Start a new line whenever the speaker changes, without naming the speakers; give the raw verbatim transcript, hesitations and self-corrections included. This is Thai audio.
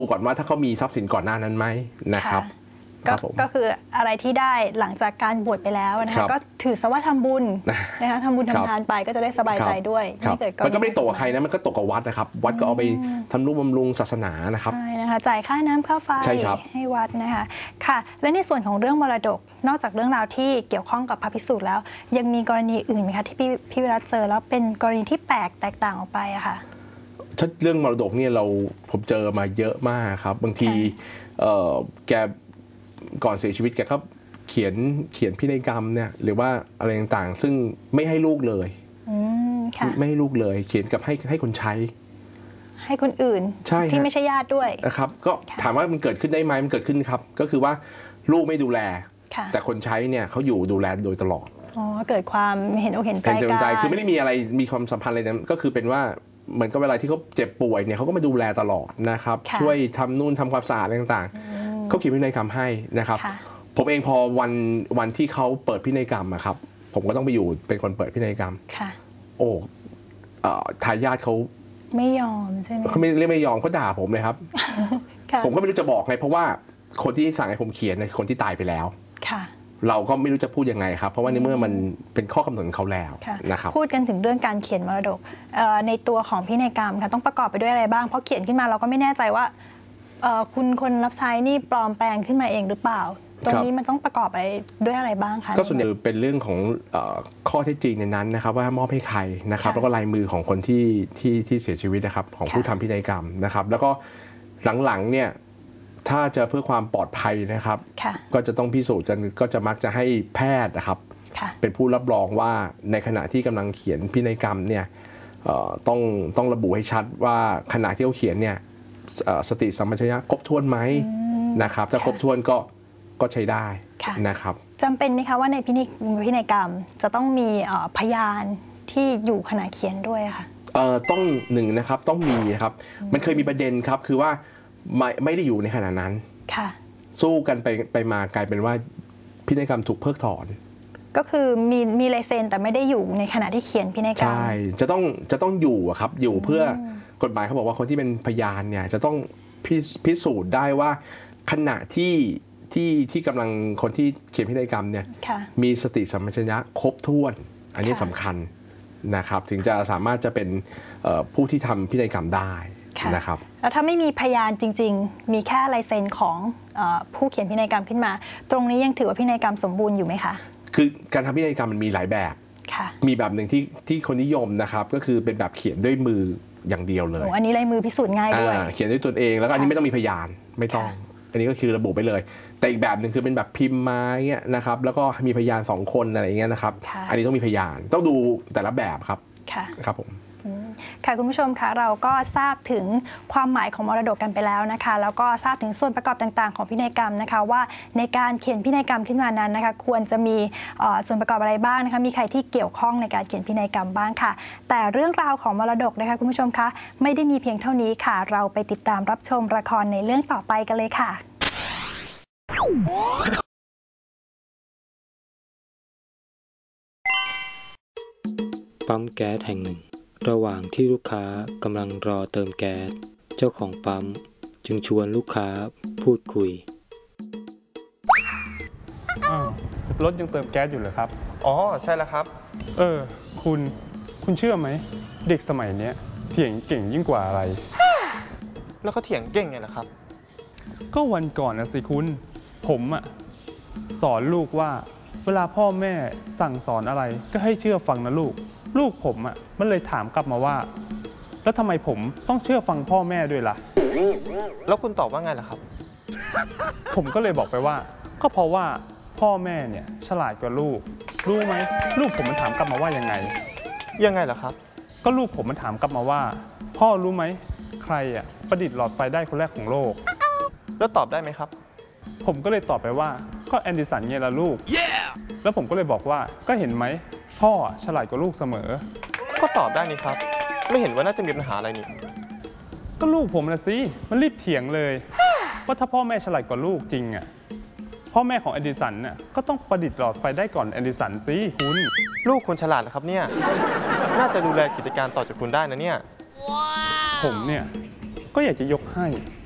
ก่อนว่าถ้าเขามีทรัพย์สินก่อนหน้านั้นไหมนะครับ
ก็คืออะไรที่ได้หลังจากการบวชไปแล้วนะคะก็ถือซะว่าทำบุญนะคะทำบุญทำทานไปก็จะได้สบายใจด้วย
ไม่เกิดมันก็ไม่ได้ตกกับใครนะมันก็ตกกับวัดนะครับวัดก็เอาไปทำนุบำรุงศาสนานะครับ
ใช่นะคะจ่ายค่าน้ำค่าไฟให้วัดนะคะค่ะและในส่วนของเรื่องมรดกนอกจากเรื่องราวที่เกี่ยวข้องกับพระภิกษุแล้วยังมีกรณีอื่นไหมคะที่พี่พี่วิรัตเจอแล้วเป็นกรณีที่แปลกแตกต่างออกไปอะค่ะ
เรื่องมรดกเนี่ยเราผมเจอมาเยอะมากครับบางทีแกก่อนเสียชีวิตแกก็เขียนเขียนพินัยกรรมเนี่ยหรือว่าอะไรต่างๆซึ่งไม่ให้ลูกเลยไม่ให้ลูกเลยเขียนกับให้ให้คนใช้
ให้คนอื่นที่ไม่ใช่ญาติด้วย
นะครับก็ถามว่ามันเกิดขึ้นได้ไหมมันเกิดขึ้นครับก็คือว่าลูกไม่ดูแลแต่คนใช้เนี่ยเขาอยู่ดูแลโดยตลอด
อ๋อเกิดความเห็นอกเห็นใจ
กันคือไม่ได้มีอะไรมีความสัมพันธ์อะไรนั้นก็คือเป็นว่าเหมือนกับเวลาที่เขาเจ็บป่วยเนี่ยเขาก็มาดูแลตลอดนะครับช่วยทำนู่นทำความสะอาดอะไรต่างๆเขาเขียนพินัยกรรมให้นะครับผมเองพอวันวันที่เขาเปิดพินัยกรรมอะครับผมก็ต้องไปอยู่เป็นคนเปิดพินัยกรรมโอ้ทายาทเขา
ไม่ยอมใช่ไหม
เขาไม่เรียกไม่ยอมเขาด่าผมเลยครับผมก็ไม่รู้จะบอกไงเพราะว่าคนที่สั่งให้ผมเขียนเป็นคนที่ตายไปแล้วเราก็ไม่รู้จะพูดยังไงครับเพราะว่าในเมื่อมันเป็นข้อกำหนดของเขาแล้วนะครับ
พูดกันถึงเรื่องการเขียนมรดกในตัวของพินัยกรรมค่ะต้องประกอบไปด้วยอะไรบ้างเพราะเขียนขึ้นมาเราก็ไม่แน่ใจว่าคุณคนรับใช้นี่ปลอมแปลงขึ้นมาเองหรือเปล่าตรงนี้มันต้องประกอบอะไรด้วยอะไรบ้างคะ
ก็ส่วนใหญ่เป็นเรื่องของข้อเท็จจริงในนั้นนะครับว่ามอบให้ใครนะครับแล้วก็ลายมือของคนที่ที่ที่เสียชีวิตนะครับของผู้ทำพินัยกรรมนะครับแล้วก็หลังๆเนี่ยถ้าจะเพื่อความปลอดภัยนะครับก็จะต้องพิสูจน์กันก็จะมักจะให้แพทย์นะครับเป็นผู้รับรองว่าในขณะที่กำลังเขียนพินัยกรรมเนี่ยต้องต้องระบุให้ชัดว่าขณะที่เขาเขียนเนี่ยสติสัมปชัญญะครบถ้วนไหมนะครับถ้าครบถ้วนก็ก็ใช้ได้นะครับ
จำเป็นไหมคะว่าในพินัยพินัยกรรมจะต้องมีพยานที่อยู่ขณะเขียนด้วยค่ะ
ต้องหนึ่งนะครับต้องมีนะครับมันเคยมีประเด็นครับคือว่าไม่ไม่ได้อยู่ในขณะนั้นสู้กันไปไปมากลายเป็นว่าพินัยกรรมถูกเพิกถอน
ก็คือมีมีลายเซ็นแต่ไม่ได้อยู่ในขณะที่เขียนพินัยกรรม
ใช่จะต้องจะต้องอยู่ครับอยู่เพื่อกฎหมายเขาบอกว่าคนที่เป็นพยานเนี่ยจะต้องพิสูจน์ได้ว่าขณะที่ที่ที่กำลังคนที่เขียนพินัยกรรมเนี่ยมีสติสัมปชัญญะครบถ้วนอันนี้สำคัญนะครับถึงจะสามารถจะเป็นผู้ที่ทำพินัยกรรมได้นะครับ
แล้วถ้าไม่มีพยานจริงๆมีแค่ลายเซ็นของผู้เขียนพินัยกรรมขึ้นมาตรงนี้ยังถือว่าพินัยกรรมสมบูรณ์อยู่ไหมคะ
คือการทำพินัยกรรมมันมีหลายแบบมีแบบหนึ่งที่ที่คนนิยมนะครับก็คือเป็นแบบเขียนด้วยมืออย่างเดียวเลย
อันนี้ลายมือพิสูจน์ง่ายด้วย
เขียนด้วยตนเองแล้วก็อันนี้ไม่ต้องมีพยานไม่ต้องอันนี้ก็คือระบุไปเลยแต่อีกแบบหนึ่งคือเป็นแบบพิมพ์มาเงี้ยนะครับแล้วก็มีพยานสองคนอะไรอย่างเงี้ยนะครับอันนี้ต้องมีพยานต้องดูแต่ละแบบครับครับผม
ค่ะคุณผู้ชมคะเราก็ทราบถึงความหมายของมรดกกันไปแล้วนะคะแล้วก็ทราบถึงส่วนประกอบต่างๆของพินัยกรรมนะคะว่าในการเขียนพินัยกรรมขึ้นมานั้นนะคะควรจะมีส่วนประกอบอะไรบ้างนะคะมีใครที่เกี่ยวข้องในการเขียนพินัยกรรมบ้างค่ะแต่เรื่องราวของมรดกนะคะคุณผู้ชมคะไม่ได้มีเพียงเท่านี้ค่ะเราไปติดตามรับชมละครในเรื่องต่อไปกันเลยค่ะ
ปั๊มแก๊สแห่งหนึ่งระหว่างที่ลูกค้ากำลังรอเติมแก๊สเจ้าของปั๊มจึงชวนลูกค้าพูดคุย
อ้าวรถยังเติมแก๊สอยู่เหรอครับ
อ๋อใช่แล้วครับ
เออคุณคุณเชื่อไหมเด็กสมัยนี้เถียงเก่งยิ่งกว่าอะไร
แล้วเขาเถียงเก่งไงล่ะครับ
ก็วันก่อนนะสิคุณผมอะสอนลูกว่าเวลาพ่อแม่สั่งสอนอะไรก็ให้เชื่อฟังนะลูกลูกผมอ่ะมันเลยถามกลับมาว่าแล้วทำไมผมต้องเชื่อฟังพ่อแม่ด้วยล่ะ
แล้วคุณตอบว่าไงล่ะครับ
ผมก็เลยบอกไปว่าก็เพราะว่าพ่อแม่เนี่ยฉลาดกว่าลูกรู้ไหมลูกผมมันถามกลับมาว่ายังไง
ยังไงล่ะครับ
ก็ลูกผมมันถามกลับมาว่าพ่อรู้ไหมใครอ่ะประดิษฐ์หลอดไฟได้คนแรกของโลก
แล้วตอบได้ไหมครับ
ผมก็เลยตอบไปว่าก็แอนดิสันไงล่ะลูก yeah! แล้วผมก็เลยบอกว่าก็เห็นไหมพ่อฉลาดกว่าลูกเสมอ
ก็ตอบได้นี่ครับไม่เห็นว่าน่าจะมีปัญหาอะไรนี่
ก็ลูกผมนะสิมันรีบเถียงเลยว่าถ้าพ่อแม่ฉลาดกว่าลูกจริงอ่ะพ่อแม่ของแอนดิสันน่ะก็ต้องประดิษฐ์หลอดไฟได้ก่อนแอนดิสันสิคุณ
ลูกคนฉลาดนะครับเนี่ยน่าจะดูแลกิจการต่อจากคุณได้นะเนี่ย
ผมเนี่ยก็อยากจะยกให้